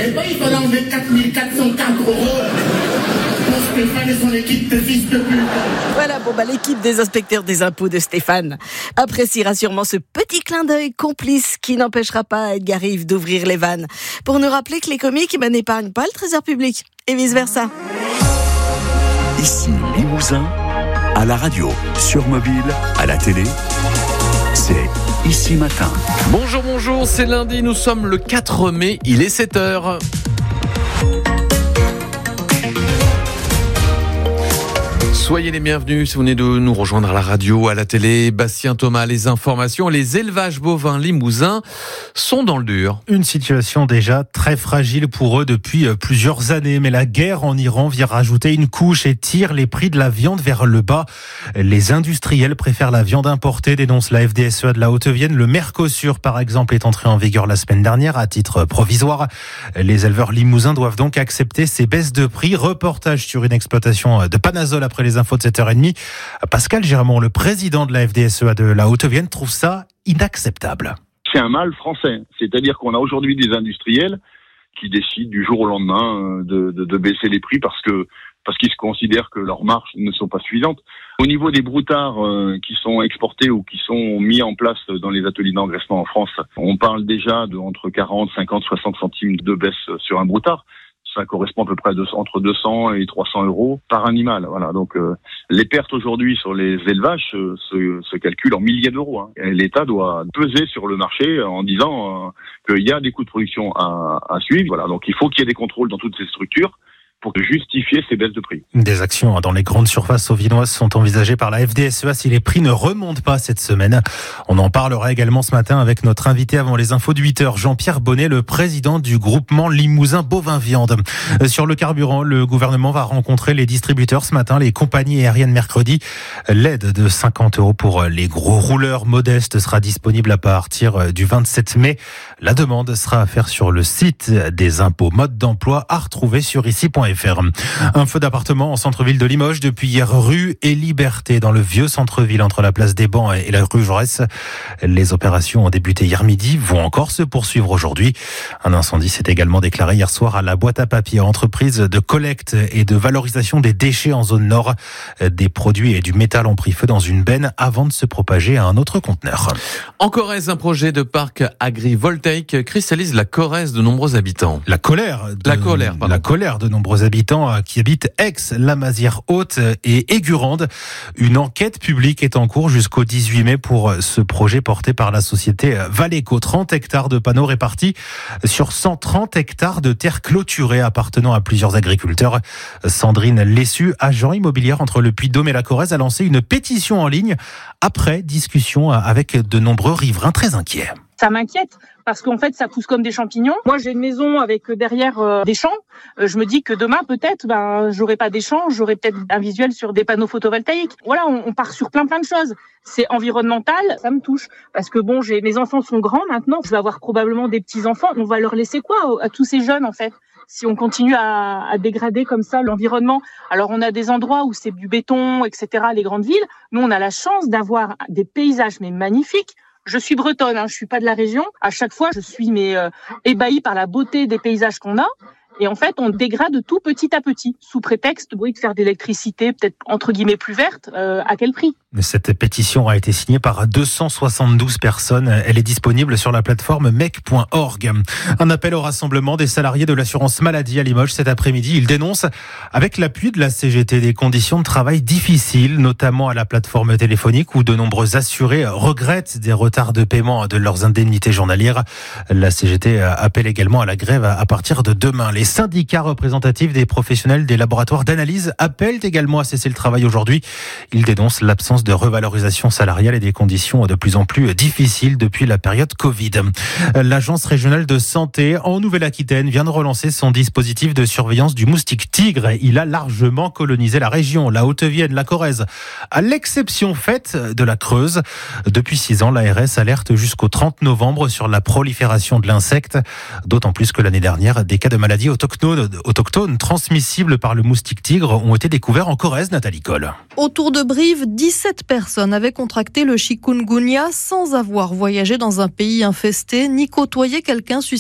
savez pas, il fallait enlever 4404 € pour Stéphane et son équipe de fils de pute. Voilà, l'équipe des inspecteurs des impôts de Stéphane appréciera sûrement ce petit clin d'œil complice qui n'empêchera pas Edgar Rive d'ouvrir les vannes pour nous rappeler que les comiques n'épargnent pas le trésor public et vice-versa. Ici Limousin, à la radio, sur mobile, à la télé, c'est Ici Matin. Bonjour, c'est lundi, nous sommes le 4 mai, il est 7h. Soyez les bienvenus si vous venez de nous rejoindre à la radio, à la télé. Bastien Thomas, les informations. Les élevages bovins limousins sont dans le dur. Une situation déjà très fragile pour eux depuis plusieurs années. Mais la guerre en Iran vient rajouter une couche et tire les prix de la viande vers le bas. Les industriels préfèrent la viande importée, dénonce la FDSEA de la Haute-Vienne. Le Mercosur, par exemple, est entré en vigueur la semaine dernière à titre provisoire. Les éleveurs limousins doivent donc accepter ces baisses de prix. Reportage sur une exploitation de Panazol après les infos de 7h30. Pascal Girmont, le président de la FDSEA de la Haute-Vienne, trouve ça inacceptable. C'est un mal français. C'est-à-dire qu'on a aujourd'hui des industriels qui décident du jour au lendemain de baisser les prix parce qu'ils se considèrent que leurs marges ne sont pas suffisantes. Au niveau des broutards qui sont exportés ou qui sont mis en place dans les ateliers d'engraissement en France, on parle déjà de entre 40, 50, 60 centimes de baisse sur un broutard. Ça correspond à peu près entre 200 et 300 € par animal. Voilà. Donc, les pertes aujourd'hui sur les élevages se calculent en milliers d'euros. Hein. Et l'État doit peser sur le marché en disant qu'il y a des coûts de production à suivre. Voilà. Donc, il faut qu'il y ait des contrôles dans toutes ces structures pour justifier ces baisses de prix. Des actions dans les grandes surfaces sauvinoises sont envisagées par la FDSEA si les prix ne remontent pas cette semaine. On en parlera également ce matin avec notre invité avant les infos de 8h, Jean-Pierre Bonnet, le président du groupement Limousin Bovin Viande. Sur le carburant, le gouvernement va rencontrer les distributeurs ce matin, les compagnies aériennes mercredi. L'aide de 50 € pour les gros rouleurs modestes sera disponible à partir du 27 mai. La demande sera à faire sur le site des impôts mode d'emploi à retrouver sur ici.fr. Un feu d'appartement en centre-ville de Limoges depuis hier rue et Liberté dans le vieux centre-ville entre la place des Bancs et la rue Jaurès. Les opérations ont débuté hier midi, vont encore se poursuivre aujourd'hui. Un incendie s'est également déclaré hier soir à la boîte à papier, entreprise de collecte et de valorisation des déchets en zone nord. Des produits et du métal ont pris feu dans une benne avant de se propager à un autre conteneur. En Corrèze, un projet de parc agrivoltaïque cristallise la Corrèze de nombreux habitants. La colère de nombreux habitants qui habitent Aix, la Mazière-Haute et Aigurande. Une enquête publique est en cours jusqu'au 18 mai pour ce projet porté par la société Valéco. 30 hectares de panneaux répartis sur 130 hectares de terres clôturées appartenant à plusieurs agriculteurs. Sandrine Lessu, agent immobilière entre le Puy-de-Dôme et la Corrèze, a lancé une pétition en ligne après discussion avec de nombreux riverains très inquiets. Ça m'inquiète parce qu'en fait, ça pousse comme des champignons. Moi, j'ai une maison avec derrière des champs. Je me dis que demain, peut-être, j'aurai pas des champs, j'aurai peut-être un visuel sur des panneaux photovoltaïques. Voilà, on part sur plein de choses. C'est environnemental, ça me touche. Parce que mes enfants sont grands maintenant. Je vais avoir probablement des petits-enfants. On va leur laisser quoi à tous ces jeunes, en fait? Si on continue à dégrader comme ça l'environnement. Alors, on a des endroits où c'est du béton, etc., les grandes villes. Nous, on a la chance d'avoir des paysages, mais magnifiques. Je suis bretonne, je suis pas de la région. À chaque fois, je suis ébahie par la beauté des paysages qu'on a. Et en fait, on dégrade tout petit à petit, sous prétexte de faire de l'électricité, peut-être entre guillemets plus verte. À quel prix ? Cette pétition a été signée par 272 personnes. Elle est disponible sur la plateforme mec.org. Un appel au rassemblement des salariés de l'assurance maladie à Limoges cet après-midi. Ils dénoncent, avec l'appui de la CGT, des conditions de travail difficiles, notamment à la plateforme téléphonique où de nombreux assurés regrettent des retards de paiement de leurs indemnités journalières. La CGT appelle également à la grève à partir de demain. Les syndicats représentatifs des professionnels des laboratoires d'analyse appellent également à cesser le travail aujourd'hui. Ils dénoncent l'absence de revalorisation salariale et des conditions de plus en plus difficiles depuis la période Covid. L'Agence régionale de santé en Nouvelle-Aquitaine vient de relancer son dispositif de surveillance du moustique tigre. Il a largement colonisé la région, la Haute-Vienne, la Corrèze, à l'exception faite de la Creuse. Depuis 6 ans, l'ARS alerte jusqu'au 30 novembre sur la prolifération de l'insecte, d'autant plus que l'année dernière, des cas de maladies autochtones transmissibles par le moustique tigre ont été découverts en Corrèze. Nathalie Coll. Autour de Brive, 17 personnes avaient contracté le chikungunya sans avoir voyagé dans un pays infesté ni côtoyé quelqu'un susceptible